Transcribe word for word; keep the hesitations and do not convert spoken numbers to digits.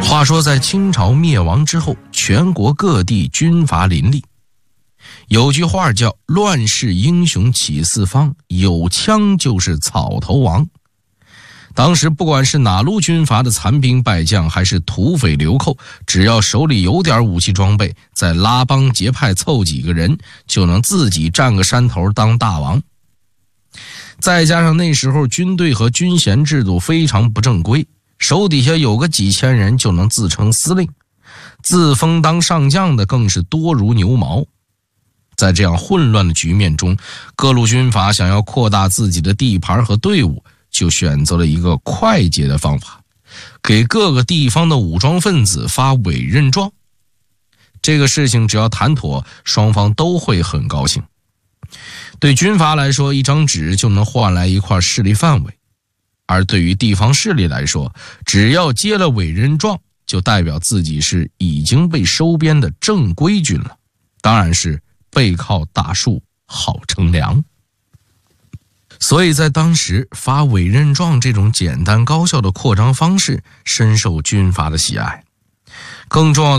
话说在清朝灭亡之后，全国各地军阀林立，有句话叫乱世英雄起四方，有枪就是草头王。当时不管是哪路军阀的残兵败将，还是土匪流寇，只要手里有点武器装备，再拉帮结派凑几个人，就能自己占个山头当大王。再加上那时候军队和军衔制度非常不正规，手底下有个几千人就能自称司令，自封当上将的更是多如牛毛。在这样混乱的局面中，各路军阀想要扩大自己的地盘和队伍，就选择了一个快捷的方法，给各个地方的武装分子发委任状。这个事情只要谈妥，双方都会很高兴。对军阀来说，一张纸就能换来一块势力范围，而对于地方势力来说，只要接了委任状，就代表自己是已经被收编的正规军了，当然是背靠大树好乘凉。所以在当时，发委任状这种简单高效的扩张方式深受军阀的喜爱。更重要的